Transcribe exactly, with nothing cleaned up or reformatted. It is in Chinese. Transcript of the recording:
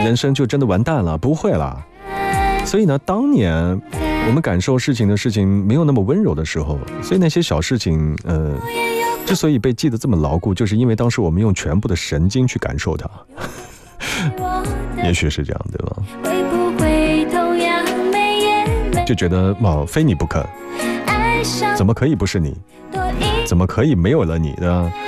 人生就真的完蛋了，不会了。所以呢，当年我们感受事情的事情没有那么温柔的时候，所以那些小事情，呃，之所以被记得这么牢固，就是因为当时我们用全部的神经去感受它。也许是这样，对吧？就觉得哇，非你不可，怎么可以不是你？怎么可以没有了你呢？